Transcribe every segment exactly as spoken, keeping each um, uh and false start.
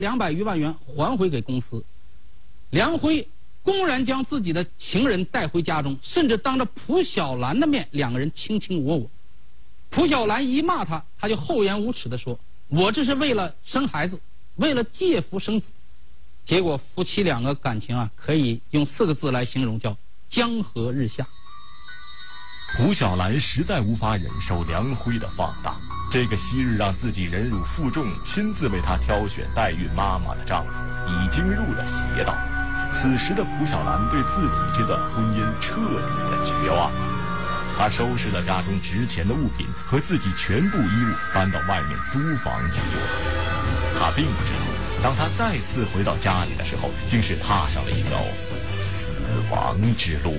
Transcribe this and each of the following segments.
两百余万元还回给公司。梁辉公然将自己的情人带回家中，甚至当着蒲小兰的面，两个人卿卿我我。蒲小兰一骂他，他就厚颜无耻地说：“我这是为了生孩子，为了借腹生子。”结果夫妻两个感情啊，可以用四个字来形容，叫江河日下。 蒲小兰实在无法忍受梁辉的放荡，这个昔日让自己忍辱负重、亲自为她挑选代孕妈妈的丈夫，已经入了邪道。此时的蒲小兰对自己这段婚姻彻底的绝望。她收拾了家中值钱的物品和自己全部衣物，搬到外面租房去住。她并不知道，当她再次回到家里的时候，竟是踏上了一条死亡之路。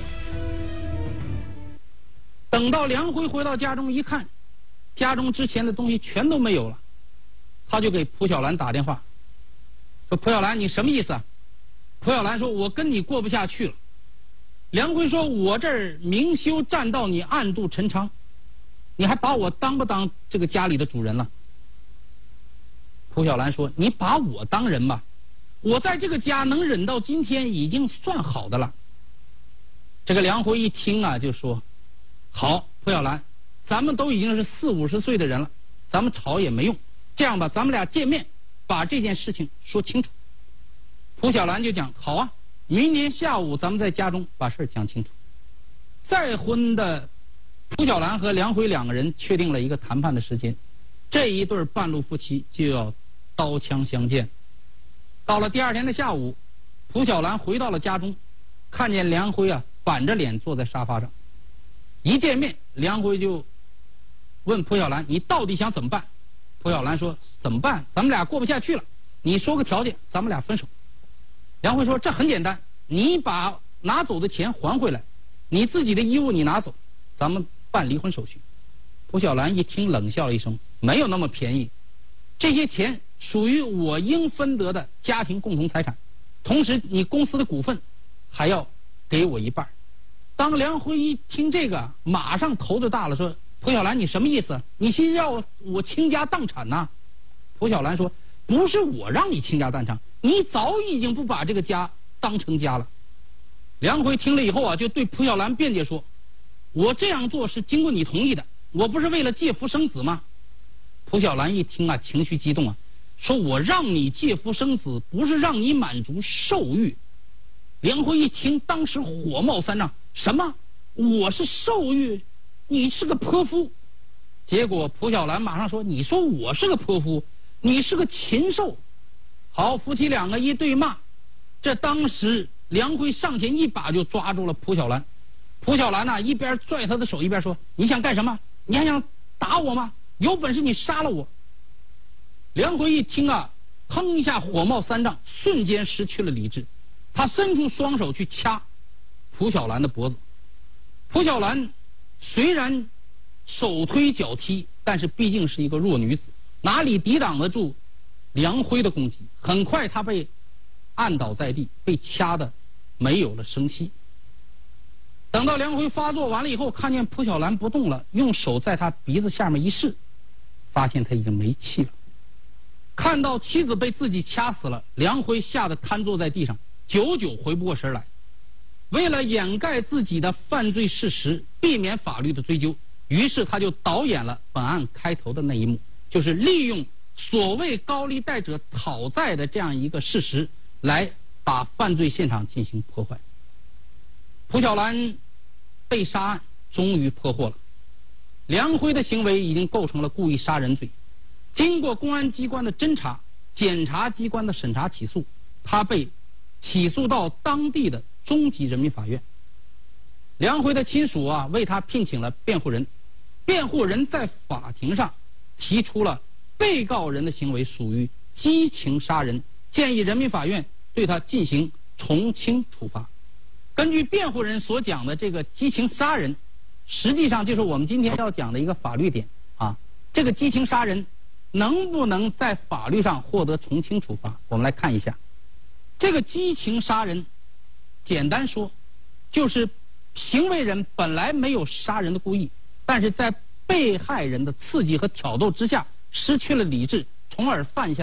等到梁辉回到家中一看，家中之前的东西全都没有了，他就给蒲小兰打电话，说：“蒲小兰，你什么意思啊？”蒲小兰说：“我跟你过不下去了。”梁辉说：“我这儿明修栈道，你暗度陈仓，你还把我当不当这个家里的主人了？”蒲小兰说：“你把我当人吧，我在这个家能忍到今天已经算好的了。”这个梁辉一听啊，就说：“好，蒲小兰，咱们都已经是四五十岁的人了，咱们吵也没用。这样吧，咱们俩见面，把这件事情说清楚。”蒲小兰就讲：“好啊，明天下午咱们在家中把事儿讲清楚。”再婚的蒲小兰和梁辉两个人确定了一个谈判的时间，这一对半路夫妻就要刀枪相见。到了第二天的下午，蒲小兰回到了家中，看见梁辉啊板着脸坐在沙发上。一见面，梁辉就问蒲小兰：“你到底想怎么办？”蒲小兰说：“怎么办？咱们俩过不下去了，你说个条件，咱们俩分手。”梁辉说：“这很简单，你把拿走的钱还回来，你自己的衣物你拿走，咱们办离婚手续。”蒲小兰一听冷笑了一声：“没有那么便宜，这些钱属于我应分得的家庭共同财产，同时你公司的股份还要给我一半。”当梁辉一听这个，马上头就大了，说：“蒲小兰，你什么意思？你是要我倾家荡产呐？”蒲小兰说：“不是我让你倾家荡产，你早已经不把这个家当成家了。”梁辉听了以后啊，就对蒲小兰辩解说：“我这样做是经过你同意的，我不是为了借腹生子吗？”蒲小兰一听啊，情绪激动啊，说：“我让你借腹生子，不是让你满足兽欲。”梁辉一听，当时火冒三丈：“什么？我是兽欲？你是个泼妇！”结果蒲小兰马上说：“你说我是个泼妇，你是个禽兽！”好，夫妻两个一对骂。这当时梁辉上前一把就抓住了蒲小兰。蒲小兰呢、啊，一边拽他的手，一边说：“你想干什么？你还想打我吗？有本事你杀了我！”梁辉一听啊，砰一下火冒三丈，瞬间失去了理智。他伸出双手去掐蒲小兰的脖子。蒲小兰虽然手推脚踢，但是毕竟是一个弱女子，哪里抵挡得住梁辉的攻击？很快她被按倒在地，被掐得没有了生气。等到梁辉发作完了以后，看见蒲小兰不动了，用手在她鼻子下面一试，发现她已经没气了。看到妻子被自己掐死了，梁辉吓得瘫坐在地上，久久回不过神来。为了掩盖自己的犯罪事实，避免法律的追究，于是他就导演了本案开头的那一幕，就是利用所谓高利贷者讨债的这样一个事实，来把犯罪现场进行破坏。蒲小兰被杀案终于破获了，梁辉的行为已经构成了故意杀人罪。经过公安机关的侦查，检察机关的审查起诉，他被起诉到当地的中级人民法院。梁辉的亲属啊，为他聘请了辩护人，辩护人在法庭上提出了被告人的行为属于激情杀人，建议人民法院对他进行从轻处罚。根据辩护人所讲的这个激情杀人，实际上就是我们今天要讲的一个法律点啊。这个激情杀人能不能在法律上获得从轻处罚？我们来看一下，这个激情杀人，简单说，就是行为人本来没有杀人的故意，但是在被害人的刺激和挑逗之下，失去了理智，从而犯下了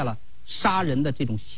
杀人的这种